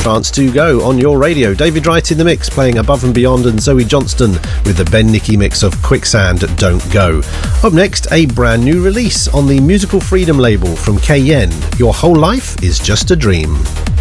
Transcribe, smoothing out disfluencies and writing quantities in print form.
France to Go on your radio. David Wright in the mix, playing Above and Beyond, and Zoe Johnston with the Ben Nicky mix of Quicksand Don't Go. Up next, a brand new release on the Musical Freedom label from KN. Your Whole Life is Just a Dream.